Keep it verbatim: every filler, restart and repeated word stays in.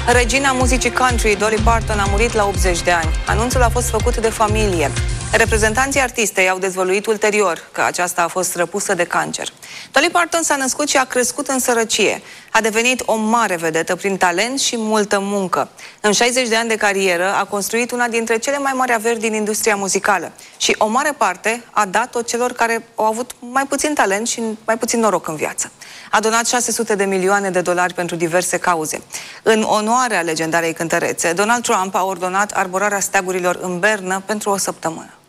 Regina muzicii country, Dolly Parton, a murit la optzeci de ani. Anunțul a fost făcut de familie. Reprezentanții artistei au dezvăluit ulterior că aceasta a fost răpusă de cancer. Dolly Parton s-a născut și a crescut în sărăcie. A devenit o mare vedetă prin talent și multă muncă. În șaizeci de ani de carieră a construit una dintre cele mai mari averi din industria muzicală și o mare parte a dat-o celor care au avut mai puțin talent și mai puțin noroc în viață. A donat șase sute de milioane de dolari pentru diverse cauze. În onoarea legendarei cântărețe, Donald Trump a ordonat arborarea steagurilor în Bernă pentru o săptămână.